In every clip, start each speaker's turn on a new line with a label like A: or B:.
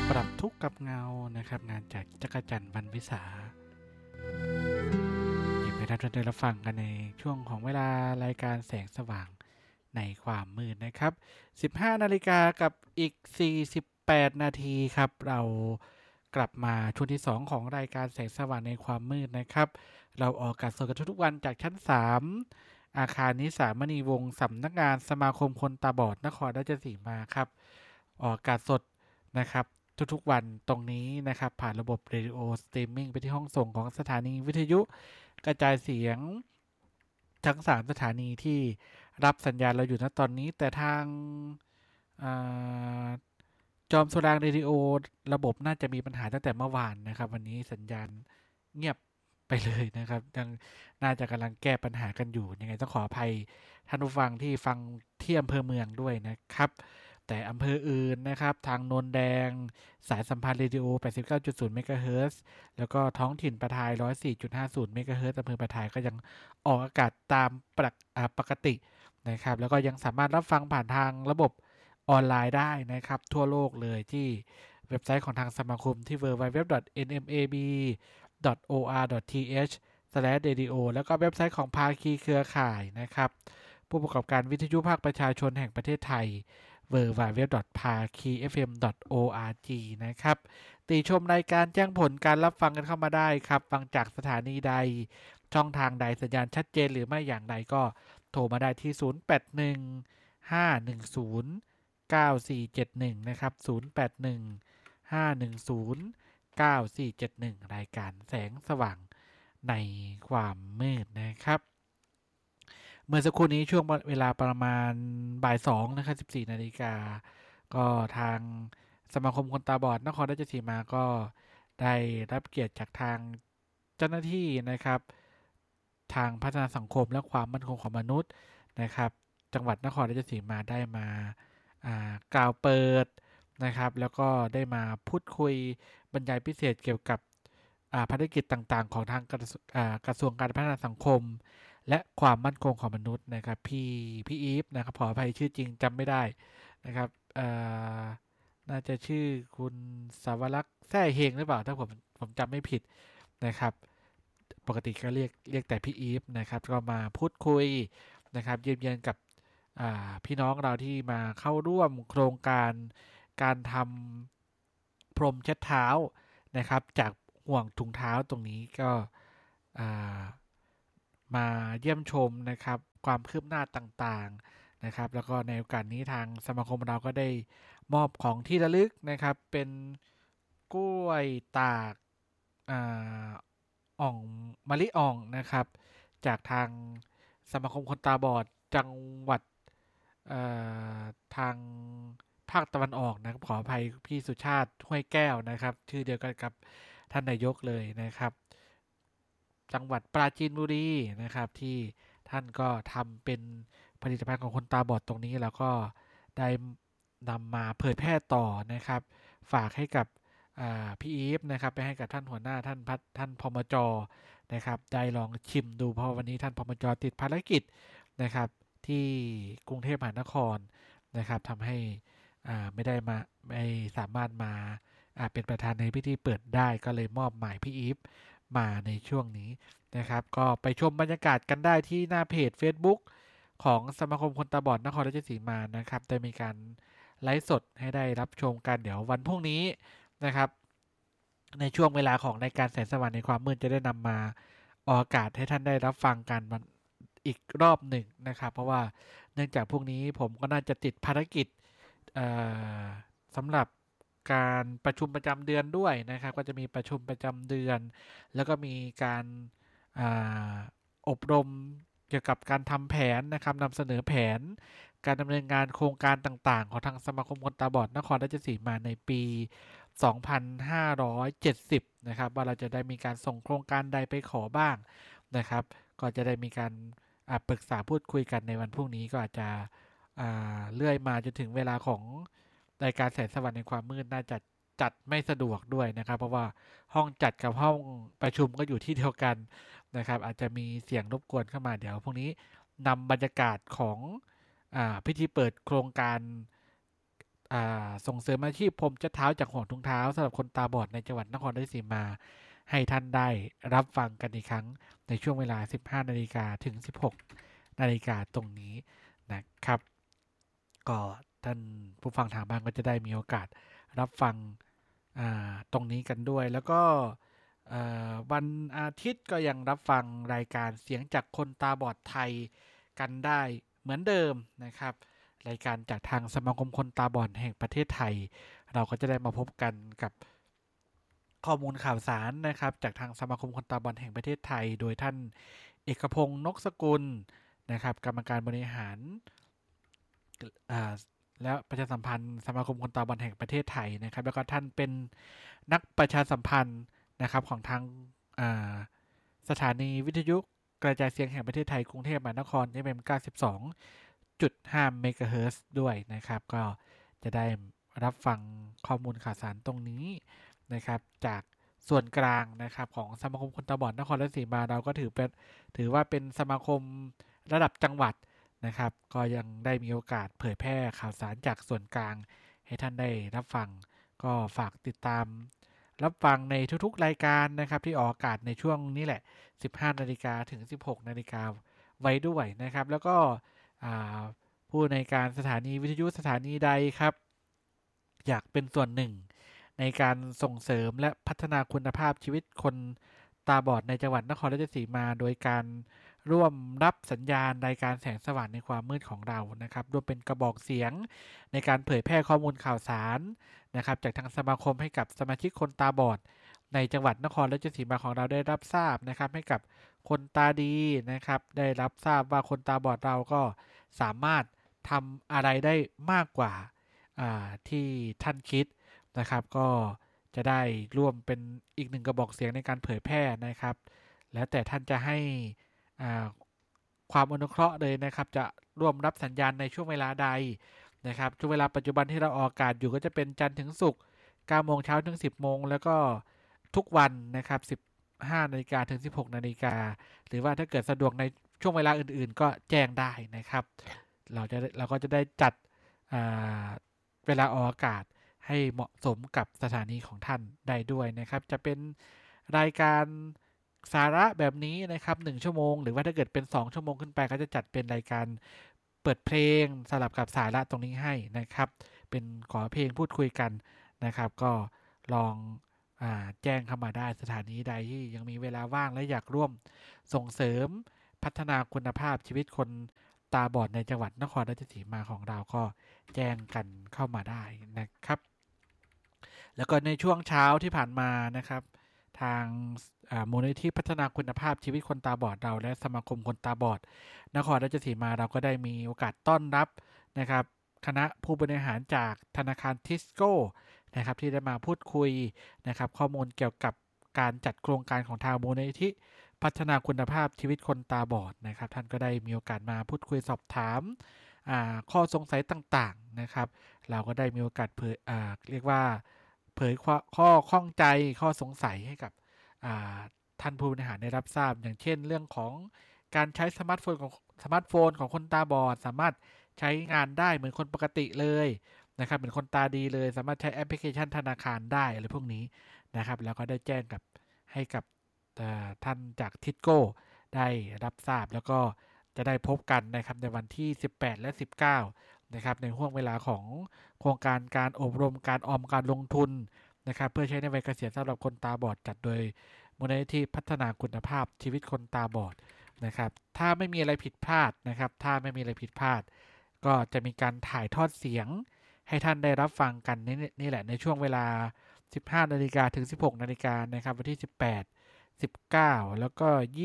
A: ปรับทุกข์กับเงานะครับงานจากจักรจันทร์วรรณวิสาหยิบไปท่านได้รับฟังกันในช่วงของเวลารายการแสงสว่างในความมืดนะครับ 15 นาฬิกากับอีก 48 นาทีครับเรากลับมาช่วงที่ 2 ของรายการแสงสว่างในความมืดนะครับเราออกอากาศสดกันทุกวันจากชั้น 3 อาคารนิสามณีวงศ์สำนักงานสมาคมคนตาบอดนครราชสีมาครับออกอากาศสดนะครับทุกๆวันตรงนี้นะครับผ่านระบบเรดิโอสตรีมมิ่งไปที่ห้องส่งของสถานีวิทยุกระจายเสียงทั้ง3สถานีที่รับสัญญาณเราอยู่ณตอนนี้แต่ทางจอมโซลางเรดิโอระบบน่าจะมีปัญหาตั้งแต่เมื่อวานนะครับวันนี้สัญญาณเงียบไปเลยนะครับยังน่าจะกำลังแก้ปัญหากันอยู่ยังไงต้องขออภัยท่านผู้ฟังที่ฟังที่อำเภอเมืองด้วยนะครับแต่อำเภออื่นนะครับทางโนนแดงสายสัมพันธ์เรดิโอ 89.0 เมกะเฮิรตซ์ แล้วก็ท้องถิ่นประทาย 104.50 เมกะเฮิรตซ์อำเภอประทายก็ยังออกอากาศตามปกตินะครับแล้วก็ยังสามารถรับฟังผ่านทางระบบออนไลน์ได้นะครับทั่วโลกเลยที่เว็บไซต์ของทางสมาคมที่ www.nmab.or.th/radio แล้วก็เว็บไซต์ของภาคีเครือข่ายนะครับผู้ประกอบการวิทยุภาคประชาชนแห่งประเทศไทย www.phakifm.org นะครับติชมรายการแจ้งผลการรับฟังกันเข้ามาได้ครับฟังจากสถานีใดช่องทางใดสัญญาณชัดเจนหรือไม่อย่างไรก็โทรมาได้ที่ 0815109471 นะครับ 0815109471 รายการแสงสว่างในความมืดนะครับเมื่อสักครู่นี้ช่วงเวลาประมาณบ่าย2นะครับ 14 นาฬิกาก็ทางสมาคมคนตาบอดนครราชสีมาก็ได้รับเกียรติจากทางเจ้าหน้าที่นะครับทางพัฒนาสังคมและความมั่นคงของมนุษย์นะครับจังหวัดนครราชสีมาได้มากล่าวเปิดนะครับแล้วก็ได้มาพูดคุยบรรยายพิเศษเกี่ยวกับภารกิจต่างๆของทางกระทรวงการพัฒนาสังคมและความมั่นคงของมนุษย์นะครับพี่อีฟนะครับขออภัยชื่อจริงจำไม่ได้นะครับน่าจะชื่อคุณสาวรักษ์แท้เฮงหรือเปล่าถ้าผมจำไม่ผิดนะครับปกติก็เรียกแต่พี่อีฟนะครับก็มาพูดคุยนะครับเยี่ยมกับพี่น้องเราที่มาเข้าร่วมโครงการทำพรมเช็ดเท้านะครับจากห่วงถุงเท้าตรงนี้ก็มาเยี่ยมชมนะครับความคืบหน้าต่างๆนะครับแล้วก็ในโอกาสนี้ทางสมาคมเราก็ได้มอบของที่ระลึกนะครับเป็นกล้วยตากอ่องมะลิอ่องนะครับจากทางสมาคมคนตาบอดจังหวัดทางภาคตะวันออกนะครับขออภัยพี่สุชาติห้วยแก้วนะครับชื่อเดียวกันกับท่านนายกเลยนะครับจังหวัดปราจีนบุรีนะครับที่ท่านก็ทำเป็นผลิตภัณฑ์ของคนตาบอดตรงนี้แล้วก็ได้นำมาเผยแพร่ต่อนะครับฝากให้กับพี่อีฟนะครับไปให้กับท่านหัวหน้าท่านพมจ.นะครับได้ลองชิมดูเพราะวันนี้ท่านพมจ.ติดภารกิจนะครับที่กรุงเทพมหานครนะครับทำให้ไม่สามารถมาเป็นประธานในพิธีเปิดได้ก็เลยมอบหมายพี่อีฟมาในช่วงนี้นะครับก็ไปชมบรรยากาศกันได้ที่หน้าเพจ Facebook ของสมาคมคนตาบอดนครราชสีมานะครับได้มีการไลฟ์สดให้ได้รับชมกันเดี๋ยววันพรุ่งนี้นะครับในช่วงเวลาของรายการแสงสว่างในความมืดจะได้นำมาออกอากาศให้ท่านได้รับฟังกันอีกรอบหนึ่งนะครับเพราะว่าเนื่องจากพวกนี้ผมก็น่าจะติดภารกิจสำหรับการประชุมประจำเดือนด้วยนะครับก็จะมีประชุมประจำเดือนแล้วก็มีการอบรมเกี่ยวกับการทำแผนนะครับนำเสนอแผนการดำเนินงานโครงการต่างๆของทางสมาคมคนตาบอดนครราชสีมาในปี 2570 นะครับว่าเราจะได้มีการส่งโครงการใดไปขอบ้างนะครับก็จะได้มีการปรึกษาพูดคุยกันในวันพรุ่งนี้ก็อาจจะเลื่อยมาจนถึงเวลาของรายการแสงสว่างในความมืดน่าจะจัดไม่สะดวกด้วยนะครับเพราะว่าห้องจัดกับห้องประชุมก็อยู่ที่เดียวกันนะครับอาจจะมีเสียงรบกวนเข้ามาเดี๋ยวพรุ่งนี้นำบรรยากาศของพิธีเปิดโครงการส่งเสริมอาชีพพรมเช็ดเท้าจากห่วงถุงเท้าสำหรับคนตาบอดในจังหวัดนครราชสีมาให้ท่านได้รับฟังกันอีกครั้งในช่วงเวลา 15 นาฬิกาถึง 16 นาฬิกาตรงนี้นะครับก็ท่านผู้ฟังทางบ้านก็จะได้มีโอกาสรับฟังตรงนี้กันด้วยแล้วก็วันอาทิตย์ก็ยังรับฟังรายการเสียงจากคนตาบอดไทยกันได้เหมือนเดิมนะครับรายการจากทางสมาคมคนตาบอดแห่งประเทศไทยเราก็จะได้มาพบกันกับข้อมูลข่าวสารนะครับจากทางสมาคมคนตาบอดแห่งประเทศไทยโดยท่านเอกพงษ์นกสกุลนะครับกรรมการบริหารและประชาสัมพันธ์สมาคมคนตาบอดแห่งประเทศไทยนะครับแล้วก็ท่านเป็นนักประชาสัมพันธ์นะครับของทางสถานีวิทยุกระจายเสียงแห่งประเทศไทยกรุงเทพมหานคร FM 92.5 เมกะเฮิรตซ์ด้วยนะครับก็จะได้รับฟังข้อมูลข่าวสารตรงนี้นะครับจากส่วนกลางนะครับของสมาคมคนตาบอดนครราชสีมาเราก็ถือว่าเป็นสมาคมระดับจังหวัดนะครับก็ยังได้มีโอกาสเผยแพร่ข่าวสารจากส่วนกลางให้ท่านได้รับฟังก็ฝากติดตามรับฟังในทุกๆรายการนะครับที่ออกอากาศในช่วงนี้แหละ 15 นาฬิกาถึง 16 นาฬิกาไว้ด้วยนะครับแล้วก็ผู้ในการสถานีวิทยุสถานีใดครับอยากเป็นส่วนหนึ่งในการส่งเสริมและพัฒนาคุณภาพชีวิตคนตาบอดในจังหวัดนครราชสีมาโดยการร่วมรับสัญญาณรายการแสงสว่างในความมืดของเรานะครับร่วมเป็นกระบอกเสียงในการเผยแพร่ข้อมูลข่าวสารนะครับจากทางสมาคมให้กับสมาชิกคนตาบอดในจังหวัดนครราชสีมาของเราได้รับทราบนะครับให้กับคนตาดีนะครับได้รับทราบว่าคนตาบอดเราก็สามารถทำอะไรได้มากกว่าที่ท่านคิดนะครับก็จะได้ร่วมเป็นอีกหนึ่งกระบอกเสียงในการเผยแพร่นะครับแล้วแต่ท่านจะให้ความอนุเคราะห์เลยนะครับจะร่วมรับสัญญาณในช่วงเวลาใดนะครับช่วงเวลาปัจจุบันที่เราออกอากาศอยู่ก็จะเป็นจันทร์ถึงศุกร์9 โมงเช้าถึง 10 โมงแล้วก็ทุกวันนะครับ15 นาฬิกาถึง 16 นาฬิกาหรือว่าถ้าเกิดสะดวกในช่วงเวลาอื่นๆก็แจ้งได้นะครับเราก็จะได้จัดเวลาออกอากาศให้เหมาะสมกับสถานีของท่านได้ด้วยนะครับจะเป็นรายการสาระแบบนี้นะครับ1 ชั่วโมงหรือว่าถ้าเกิดเป็น2 ชั่วโมงขึ้นไปก็จะจัดเป็นรายการเปิดเพลงสลับกับสาระตรงนี้ให้นะครับเป็นขอเพลงพูดคุยกันนะครับก็ลองแจ้งเข้ามาได้สถานีใดที่ยังมีเวลาว่างและอยากร่วมส่งเสริมพัฒนาคุณภาพชีวิตคนตาบอดในจังหวัดนครราชสีมาของเราก็แจ้งกันเข้ามาได้นะครับแล้วก็ในช่วงเช้าที่ผ่านมานะครับทางมูลนิธิพัฒนาคุณภาพชีวิตคนตาบอดเราและสมาคมคนตาบอดนครราชสีมาเราก็ได้มีโอกาสต้อนรับนะครับคณะผู้บริหารจากธนาคารทิสโก้นะครับที่ได้มาพูดคุยนะครับข้อมูลเกี่ยวกับการจัดโครงการของทางมูลนิธิพัฒนาคุณภาพชีวิตคนตาบอดนะครับท่านก็ได้มีโอกาสมาพูดคุยสอบถามข้อสงสัยต่างๆนะครับเราก็ได้มีโอกาสเรียกว่าเผยข้อข้องใจข้อสงสัยให้กับท่านผู้บริหารได้รับทราบอย่างเช่นเรื่องของการใช้สมาร์ทโฟนของคนตาบอดสามารถใช้งานได้เหมือนคนปกติเลยนะครับเหมือนคนตาดีเลยสามารถใช้แอปพลิเคชันธนาคารได้อะไรพวกนี้นะครับแล้วก็ได้แจ้งให้กับท่านจากทิสโก้ได้รับทราบแล้วก็จะได้พบกันนะครับในวันที่18และ19นะครับในห่วงเวลาของโครงการการอบรมการออมการลงทุนนะครับเพื่อใช้ในวัยเกษียณสำหรับคนตาบอดจัดโดยมูลนิธิพัฒนาคุณภาพชีวิตคนตาบอดนะครับถ้าไม่มีอะไรผิดพลาดนะครับถ้าไม่มีอะไรผิดพลาดก็จะมีการถ่ายทอดเสียงให้ท่านได้รับฟังกันนี่แหละในช่วงเวลา 15 นาฬิกาถึง 16 นาฬิกานะครับวันที่18 19แล้วก็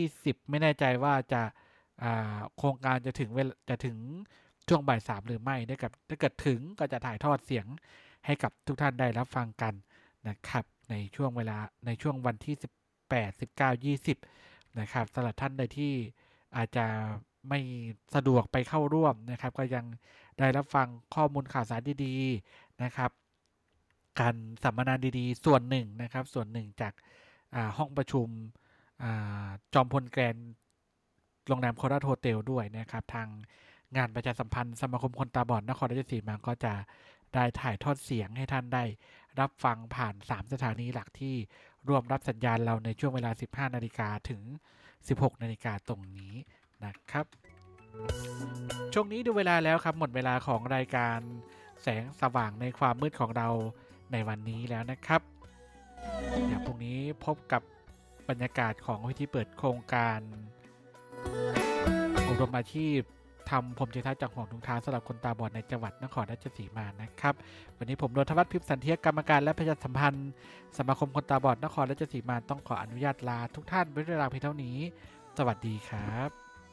A: 20ไม่แน่ใจว่าจะโครงการจะถึงช่วงบ่าย3หรือไม่ถ้าเกิดถึงก็จะถ่ายทอดเสียงให้กับทุกท่านได้รับฟังกันนะครับในช่วงวันที่18 19 20นะครับสำหรับท่านใดที่อาจจะไม่สะดวกไปเข้าร่วมนะครับก็ยังได้รับฟังข้อมูลข่าวสารดีๆนะครับการสัมมนาดีๆส่วนหนึ่งนะครับส่วนหนึ่งจากห้องประชุมจอมพลแกรนด์โรงแรมโคราชโฮเทลด้วยนะครับทางงานประชาสัมพันธ์สมาคมคนตาบอดนครราชสีมาก็จะได้ถ่ายทอดเสียงให้ท่านได้รับฟังผ่าน3สถานีหลักที่ร่วมรับสัญญาณเราในช่วงเวลา 15 นาฬิกาถึง 16 นาฬิกาตรงนี้นะครับช่วงนี้ดูเวลาแล้วครับหมดเวลาของรายการแสงสว่างในความมืดของเราในวันนี้แล้วนะครับเดี๋ยวพรุ่งนี้พบกับบรรยากาศของพิธีเปิดโครงการอบรมอาชีพทำพรมเช็ดเท้าจากห่วงถุงเท้าสำหรับคนตาบอดในจังหวัดนครราชสีมานะครับวันนี้ผมนนทวัฒน์พิมพ์สันเทียกรรมการและประชาสัมพันธ์สมาคมคนตาบอดนครราชสีมาต้องขออนุญาตลาทุกท่านไว้ด้วยเวลาเพียงเท่านี้สวัสดีครับ